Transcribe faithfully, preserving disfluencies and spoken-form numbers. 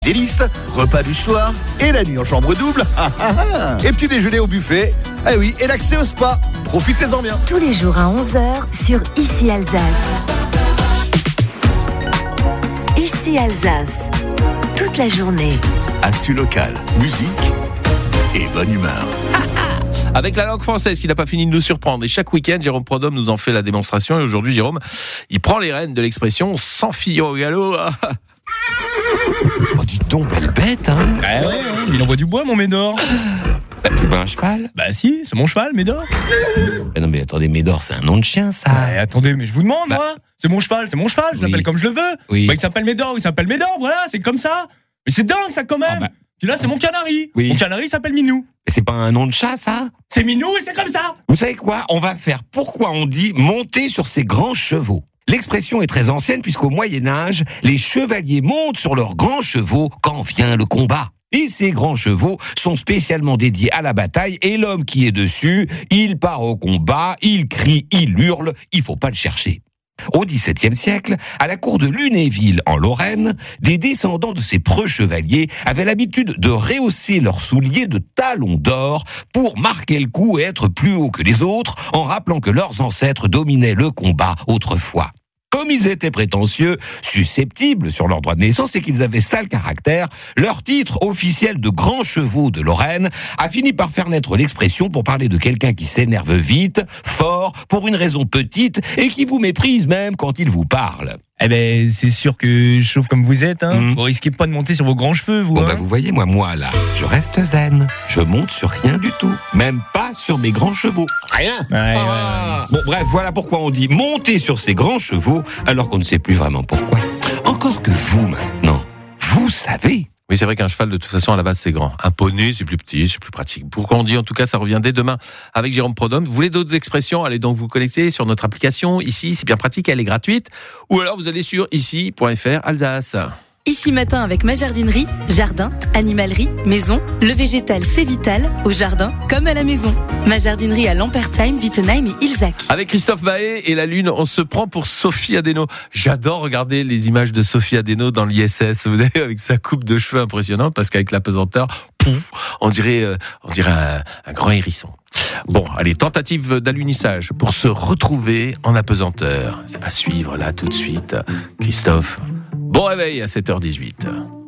délices, repas du soir et la nuit en chambre double. Et petit déjeuner au buffet. Ah oui, et l'accès au spa. Profitez-en bien. Tous les jours à onze heures sur Ici Alsace. Ici Alsace. Toute la journée. Actu locale, musique et bonne humeur. Avec la langue française qui n'a pas fini de nous surprendre. Et chaque week-end, Jérôme Prodhomme nous en fait la démonstration. Et aujourd'hui, Jérôme, il prend les rênes de l'expression « sans fille au galop ». Oh, dis donc, belle bête, hein. Ah ouais, hein, il envoie du bois, mon Médor. Bah, c'est pas un cheval? Bah si, c'est mon cheval, Médor. Ah non, mais attendez, Médor, c'est un nom de chien, ça. Ah, attendez, mais je vous demande, bah... moi. C'est mon cheval, c'est mon cheval, je oui. l'appelle comme je le veux. Oui. Bah, il s'appelle Médor, il s'appelle Médor, voilà, c'est comme ça. Mais c'est dingue, ça, quand même. Ah bah... Puis là, c'est mon canari. Oui. Mon canari il s'appelle Minou. Et c'est pas un nom de chat, ça? C'est Minou et c'est comme ça. Vous savez quoi? On va faire pourquoi on dit monter sur ses grands chevaux. L'expression est très ancienne puisqu'au Moyen-Âge, les chevaliers montent sur leurs grands chevaux quand vient le combat. Et ces grands chevaux sont spécialement dédiés à la bataille et l'homme qui est dessus, il part au combat, il crie, il hurle, il faut pas le chercher. Au dix-septième siècle, à la cour de Lunéville, en Lorraine, des descendants de ces preux chevaliers avaient l'habitude de rehausser leurs souliers de talons d'or pour marquer le coup et être plus haut que les autres, en rappelant que leurs ancêtres dominaient le combat autrefois. Comme ils étaient prétentieux, susceptibles sur leur droit de naissance et qu'ils avaient sale caractère, leur titre officiel de grands chevaux de Lorraine a fini par faire naître l'expression pour parler de quelqu'un qui s'énerve vite, fort, pour une raison petite et qui vous méprise même quand il vous parle. Eh ben, c'est sûr que chauve comme vous êtes, hein. Mmh. Vous risquez pas de monter sur vos grands cheveux, vous. Bon, hein. bah, vous voyez, moi, moi, là, je reste zen. Je monte sur rien du tout. Même pas sur mes grands chevaux. Rien. Ouais, ah. ouais. Bon, bref, voilà pourquoi on dit monter sur ses grands chevaux, alors qu'on ne sait plus vraiment pourquoi. Encore que vous, maintenant, vous savez. Oui, c'est vrai qu'un cheval, de toute façon, à la base, c'est grand. Un poney, c'est plus petit, c'est plus pratique. Pourquoi on dit, en tout cas, ça revient dès demain avec Jérôme Prodhomme. Vous voulez d'autres expressions? Allez donc vous connecter sur notre application. Ici, c'est bien pratique, elle est gratuite. Ou alors, vous allez sur ici point f r Alsace. Ici matin avec ma jardinerie, jardin, animalerie, maison, le végétal c'est vital, au jardin comme à la maison. Ma jardinerie à Lampertheim, Wittenheim et Ilzac. Avec Christophe Mahé et la Lune, on se prend pour Sophie Adeno. J'adore regarder les images de Sophie Adeno dans l'I S S. Vous savez, avec sa coupe de cheveux impressionnante, parce qu'avec l'apesanteur, pouf, on dirait, euh, on dirait un, un grand hérisson. Bon, allez, tentative d'alunissage pour se retrouver en apesanteur. Ça va suivre là tout de suite. Christophe, bon réveil à sept heures dix-huit.